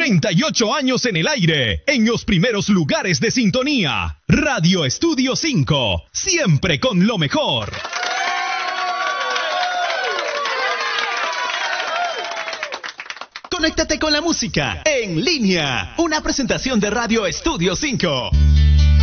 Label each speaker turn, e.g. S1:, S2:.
S1: 38 años en el aire, en los primeros lugares de sintonía. Radio Estudio 5, siempre con lo mejor. Conéctate con la música en línea. Una presentación de Radio Estudio 5.